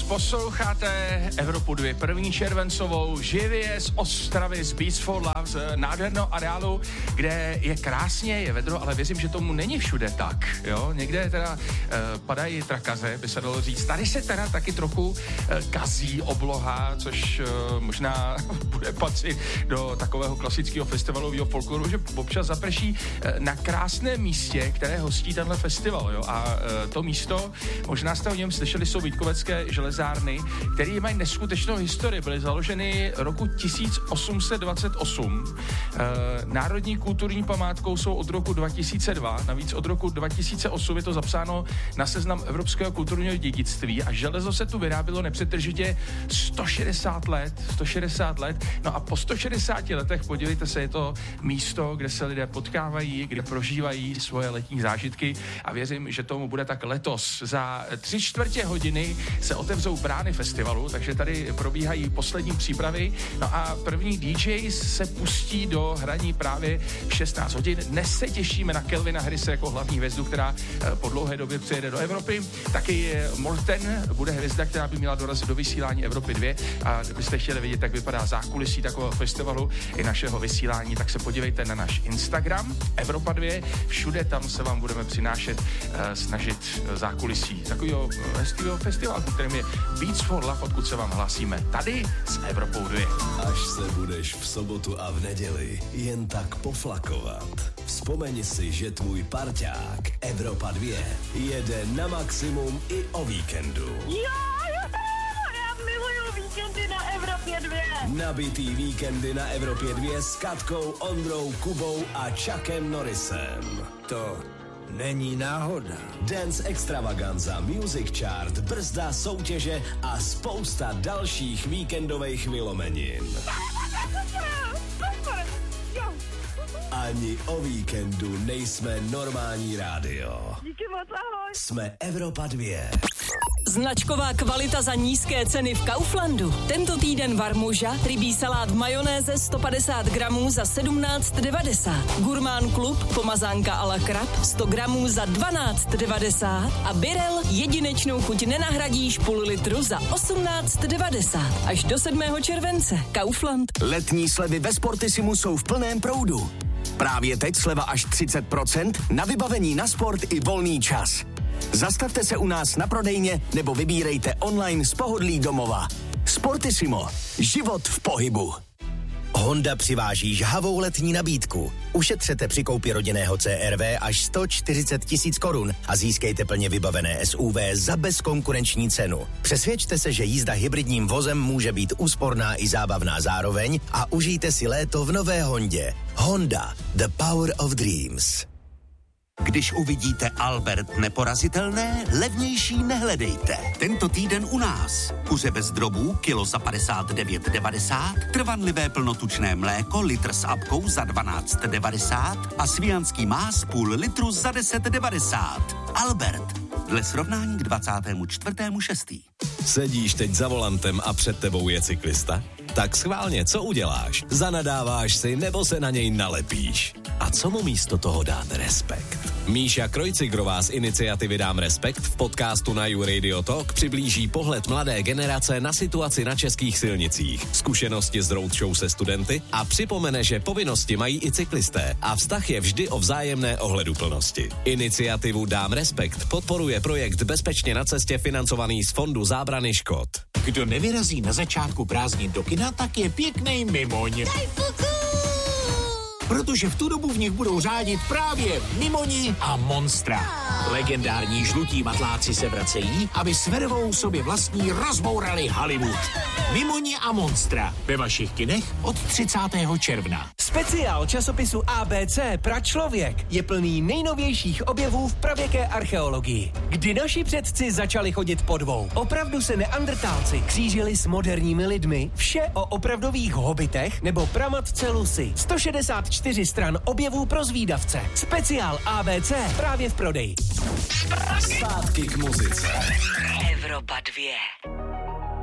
posloucháte Evropu 2, první červencovou, živě z Ostravy, z Beats for Love, z nádherného areálu, kde je krásně, je vedro, ale věřím, že tomu není všude tak, jo. Někde teda padají trakaze, by se dalo říct. Tady se teda taky trochu kazí obloha, což možná bude patřit do takového klasického festivalového folkloru, že občas zaprší na krásném místě, které hostí tenhle festival, jo. A to místo, možná jste o něm slyšeli, jsou Vítkovecké železárny, které mají neskutečnou historii. Byly založeny roku 1828. Národní kulturní památkou jsou od roku 2002. Navíc od roku 2008 je to zapsáno na seznam Evropského kulturního dědictví a železo se tu vyrábělo nepřetržitě 160 let. No a po 160 letech, podívejte se, je to místo, kde se lidé potkávají, kde prožívají svoje letní zážitky a věřím, že tomu bude tak letos. Za 3/4 hodiny se otevřou brány festivalu, takže tady probíhají poslední přípravy. No a první DJs se pustí do hraní právě v 16 hodin. Dnes se těšíme na Calvina Harrise jako hlavní hvězdu, která po dlouhé době přijede do Evropy. Taky Morten bude hvězda, která by měla dorazit do vysílání Evropy 2. A kdybyste chtěli vidět, jak vypadá zákulisí takového festivalu i našeho vysílání, tak se podívejte na náš Instagram Evropa 2. Všude tam se vám budeme přinášet, snažit zákulisí takového hezkého festivalu, kterým je Beats for Love, odkud se vám hlásíme tady s Evropou 2. Až se budeš v sobotu a v neděli jen tak poflakovat, vzpomeň si, že tvůj parťák Evropa 2 jede na maximum i o víkendu. Já miluju víkendy na Evropě 2. Nabitý víkendy na Evropě 2 s Katkou, Ondrou, Kubou a Chuckem Norrisem. To není náhoda. Dance Extravaganza, Music Chart, brzda soutěže a spousta dalších víkendových vylomenin. Ani o víkendu nejsme normální rádio. Díky moc, ahoj. Jsme Evropa 2. Značková kvalita za nízké ceny v Kauflandu. Tento týden varmuža, rybí salát v majonéze 150 gramů za 17,90. Gurmán Klub, pomazánka a la krab 100 gramů za 12,90. A Birel jedinečnou chuť nenahradíš půl litru za 18,90. Až do 7. července. Kaufland. Letní slevy ve Sportissimu jsou v plném proudu. Právě teď sleva až 30% na vybavení na sport i volný čas. Zastavte se u nás na prodejně nebo vybírejte online z pohodlí domova. Sportissimo. Život v pohybu. Honda přiváží žhavou letní nabídku. Ušetřete při koupi rodinného CR-V až 140 000 korun a získejte plně vybavené SUV za bezkonkurenční cenu. Přesvědčte se, že jízda hybridním vozem může být úsporná i zábavná zároveň a užijte si léto v nové Hondě. Honda. The power of dreams. Když uvidíte Albert neporazitelné, levnější nehledejte. Tento týden u nás. Kuře bez drobů, kilo za 59,90, trvanlivé plnotučné mléko, litr s apkou za 12,90 a svijanský más půl litru za 10,90. Albert. Dle srovnání k 24.6. Sedíš teď za volantem a před tebou je cyklista? Tak schválně, co uděláš? Zanadáváš si nebo se na něj nalepíš? A co mu místo toho dát respekt? Míša Krojcigrová z iniciativy Dám respekt v podcastu na You Radio Talk přiblíží pohled mladé generace na situaci na českých silnicích, zkušenosti z roadshow se studenty a připomene, že povinnosti mají i cyklisté a vztah je vždy o vzájemné ohleduplnosti. Iniciativu Dám respekt podporuje projekt Bezpečně na cestě financovaný z Fondu zábrany škod. Kdo nevyrazí na začátku prázdnin do kina, tak je pěknej mimoň. Protože v tu dobu v nich budou řádit právě Mimoni a Monstra. Legendární žlutí matláci se vracejí, aby s vervou sobě vlastní rozbourali Hollywood. Mimoni a Monstra ve vašich kinech od 30. června. Speciál časopisu ABC Pračlověk je plný nejnovějších objevů v pravěké archeologii. Kdy naši předci začali chodit po dvou. Opravdu se neandrtálci křížili s moderními lidmi. Vše o opravdových hobitech nebo pramatce Lucy. 164 stran objevů pro zvídavce. Speciál ABC právě v prodeji. Zpátky k muzice. Evropa 2.